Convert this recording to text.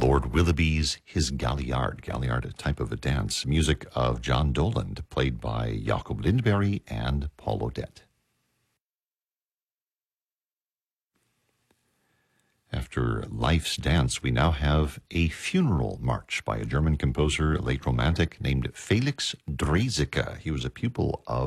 Lord Willoughby's His Galliard. Galliard, a type of a dance. Music of John Doland, played by Jacob Lindberg and Paul Odette. After Life's Dance, we now have a funeral march by a German composer, late Romantic, named Felix Draeseke. He was a pupil of